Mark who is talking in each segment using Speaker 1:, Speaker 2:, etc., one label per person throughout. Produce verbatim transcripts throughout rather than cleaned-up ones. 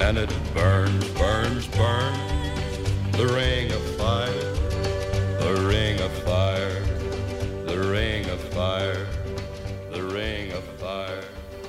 Speaker 1: and it burns, burns, burns. The ring of fire, the ring of fire, the ring of fire, the ring of fire,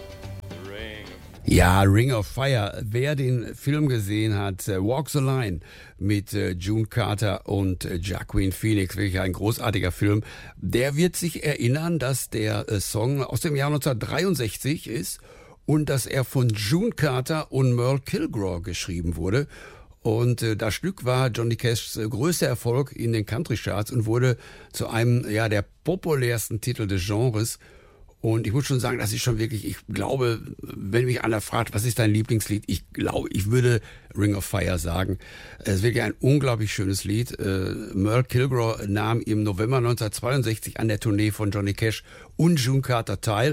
Speaker 1: the ring of...
Speaker 2: Ja, Ring of Fire. Wer den Film gesehen hat, Walk the Line mit June Carter und Joaquin Phoenix, wirklich ein großartiger Film, der wird sich erinnern, dass der Song aus dem Jahr neunzehnhundertdreiundsechzig ist und dass er von June Carter und Merle Kilgore geschrieben wurde. Und äh, das Stück war Johnny Cashs äh, größter Erfolg in den Country-Charts und wurde zu einem ja der populärsten Titel des Genres. Und ich muss schon sagen, das ist schon wirklich, ich glaube, wenn mich einer fragt, was ist dein Lieblingslied? Ich glaube, ich würde Ring of Fire sagen. Es ist wirklich ein unglaublich schönes Lied. Äh, Merle Kilgore nahm im November neunzehnhundertzweiundsechzig an der Tournee von Johnny Cash und June Carter teil.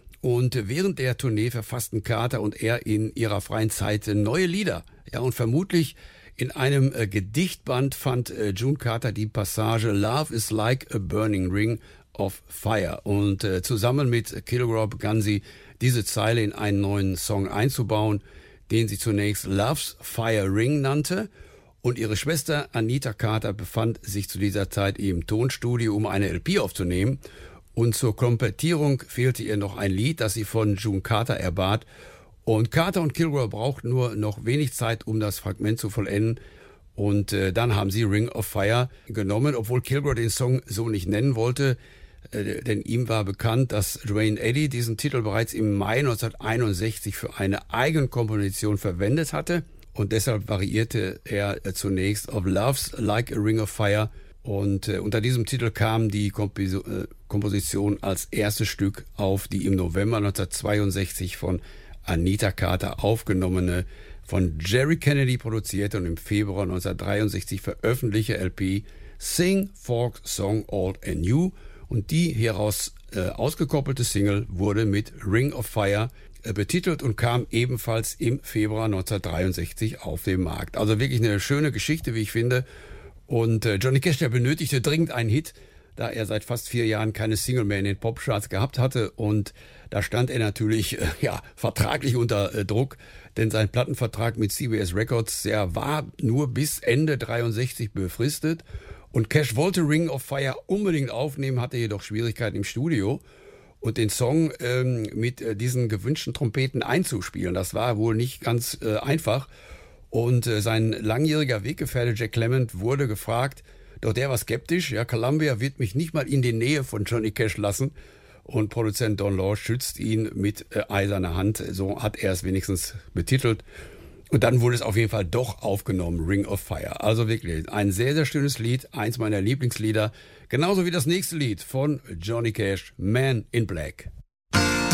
Speaker 2: Und während der Tournee verfassten Carter und er in ihrer freien Zeit neue Lieder. Ja, und vermutlich in einem äh, Gedichtband fand äh, June Carter die Passage Love is like a burning ring of fire. Und äh, zusammen mit Kilgore begann sie, diese Zeile in einen neuen Song einzubauen, den sie zunächst Love's Fire Ring nannte. Und ihre Schwester Anita Carter befand sich zu dieser Zeit im Tonstudio, um eine L P aufzunehmen. Und zur Komplettierung fehlte ihr noch ein Lied, das sie von June Carter erbat. Und Carter und Kilgore brauchten nur noch wenig Zeit, um das Fragment zu vollenden. Und äh, dann haben sie Ring of Fire genommen, obwohl Kilgore den Song so nicht nennen wollte. Äh, denn ihm war bekannt, dass Duane Eddy diesen Titel bereits im Mai neunzehnhunderteinundsechzig für eine Eigenkomposition verwendet hatte. Und deshalb variierte er äh, zunächst auf Love's Like a Ring of Fire. Und äh, unter diesem Titel kam die Kompiso- äh, Komposition als erstes Stück auf die im November neunzehnhundertzweiundsechzig von Anita Carter aufgenommene, von Jerry Kennedy produzierte und im Februar neunzehnhundertdreiundsechzig veröffentlichte L P Sing, Folk, Song, Old and New. Und die hieraus äh, ausgekoppelte Single wurde mit Ring of Fire äh, betitelt und kam ebenfalls im Februar neunzehnhundertdreiundsechzig auf den Markt. Also wirklich eine schöne Geschichte, wie ich finde. Und äh, Johnny Cash, der benötigte dringend einen Hit, da er seit fast vier Jahren keine Single mehr in den Popcharts gehabt hatte. Und da stand er natürlich äh, ja vertraglich unter äh, Druck, denn sein Plattenvertrag mit C B S Records, der war nur bis Ende dreiundsechzig befristet. Und Cash wollte Ring of Fire unbedingt aufnehmen, hatte jedoch Schwierigkeiten im Studio. Und den Song ähm, mit äh, diesen gewünschten Trompeten einzuspielen, das war wohl nicht ganz äh, einfach. Und äh, sein langjähriger Weggefährte Jack Clement wurde gefragt, doch der war skeptisch. Ja, Columbia wird mich nicht mal in die Nähe von Johnny Cash lassen. Und Produzent Don Law schützt ihn mit äh, eiserner Hand. So hat er es wenigstens betitelt. Und dann wurde es auf jeden Fall doch aufgenommen, Ring of Fire. Also wirklich ein sehr, sehr schönes Lied, eins meiner Lieblingslieder. Genauso wie das nächste Lied von Johnny Cash, Man in Black.